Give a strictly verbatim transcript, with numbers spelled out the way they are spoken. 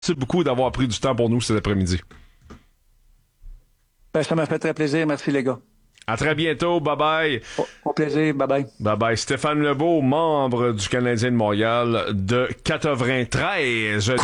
Merci beaucoup d'avoir pris du temps pour nous cet après-midi. Ben, ça m'a fait très plaisir. Merci, les gars. À très bientôt. Bye-bye. Au, au plaisir. Bye-bye. Bye-bye. Stéphane Lebeau, membre du Canadien de Montréal de quatre-vingt-treize.